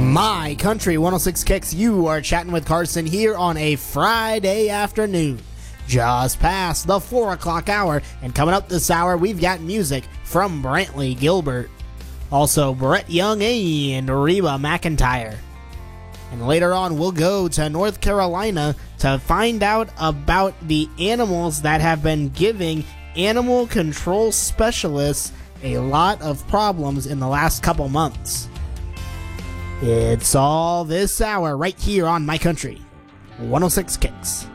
My Country 106 Kicks, you are chatting with Carson here on a Friday afternoon. Just past the 4 o'clock hour, and coming up this hour, we've got music from Brantley Gilbert. Also, Brett Young and Reba McEntire. And later on, we'll go to North Carolina to find out about the animals that have been giving animal control specialists a lot of problems in the last couple months. It's all this hour right here on My Country 106 Kicks.